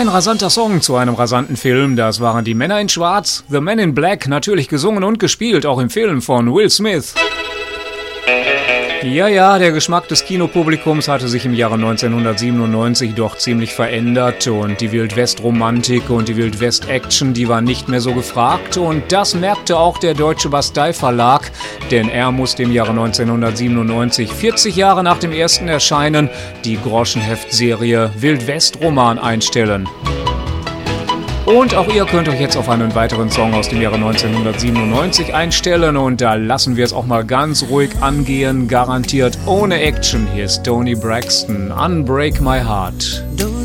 Ein rasanter Song zu einem rasanten Film, das waren die Männer in Schwarz, The Men in Black, natürlich gesungen und gespielt, auch im Film von Will Smith. Ja, der Geschmack des Kinopublikums hatte sich im Jahre 1997 doch ziemlich verändert und die Wild-West-Romantik und die Wild-West-Action, die war nicht mehr so gefragt und das merkte auch der Deutsche Bastei-Verlag, denn er musste im Jahre 1997, 40 Jahre nach dem ersten Erscheinen, die Groschenheft-Serie Wild-West-Roman einstellen. Und auch ihr könnt euch jetzt auf einen weiteren Song aus dem Jahre 1997 einstellen und da lassen wir es auch mal ganz ruhig angehen, garantiert ohne Action. Hier ist Toni Braxton, Unbreak My Heart.